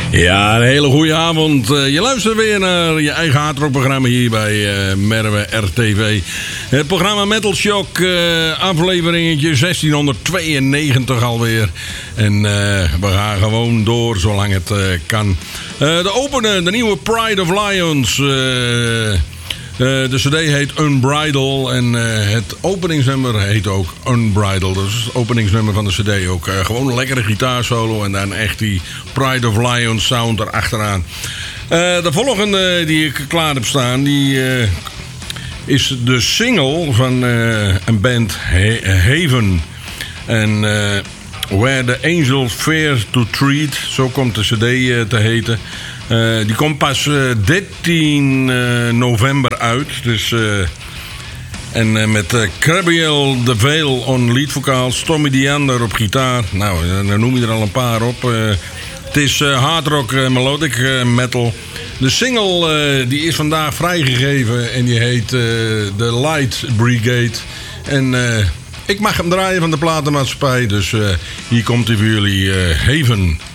Ja, een hele goede avond. Je luistert weer naar je eigen hardrockprogramma hier bij Merwe RTV. Het programma Metal Shock, afleveringetje 1692 alweer. En we gaan gewoon door zolang het kan. De nieuwe Pride of Lions. De cd heet Unbridled en het openingsnummer heet ook Unbridled. Dat is het openingsnummer van de cd ook. Gewoon een lekkere gitaarsolo en dan echt die Pride of Lions sound erachteraan. De volgende die ik klaar heb staan, die is de single van een band Haven. En Where the Angels Fear to Tread, zo komt de cd te heten. Die komt pas 13 november uit. Dus, en met Gabriel de Veil on lead vocaal, Tommy Diander op gitaar. Nou, dan noem je er al een paar op. Het is hard rock, melodic metal. De single die is vandaag vrijgegeven en die heet The Light Brigade. En ik mag hem draaien van de platenmaatschappij. Dus hier komt hij voor jullie, Haven.